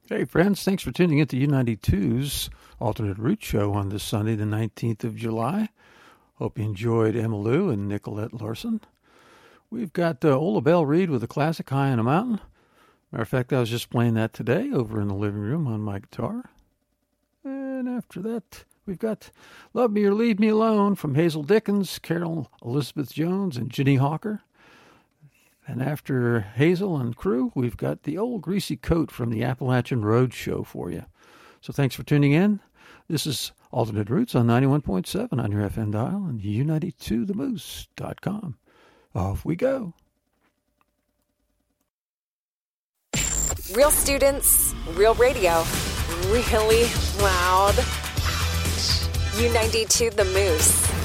Hey, friends, thanks for tuning in to U92's Alternate Route Show on this Sunday, the 19th of July. Hope you enjoyed Emma Lou and Nicolette Larson. We've got Ola Belle Reed with a classic, High on a Mountain. Matter of fact, I was just playing that today over in the living room on my guitar. And after that, we've got Love Me or Leave Me Alone from Hazel Dickens, Carol Elizabeth Jones, and Ginny Hawker. And after Hazel and crew, we've got The Old Greasy Coat from the Appalachian Road Show for you. So thanks for tuning in. This is Alternate Routes on 91.7 on your FM dial and U92themoose.com. Off we go. Real students, real radio, really loud. U92 The Moose.